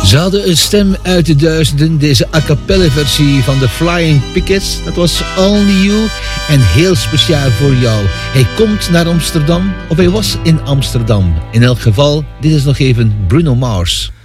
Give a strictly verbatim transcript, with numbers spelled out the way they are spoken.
Ze hadden een stem uit de duizenden, deze a cappella versie van de Flying Pickets. Dat was Only You en heel speciaal voor jou. Hij komt naar Amsterdam, of hij was in Amsterdam. In elk geval, dit is nog even Bruno Mars.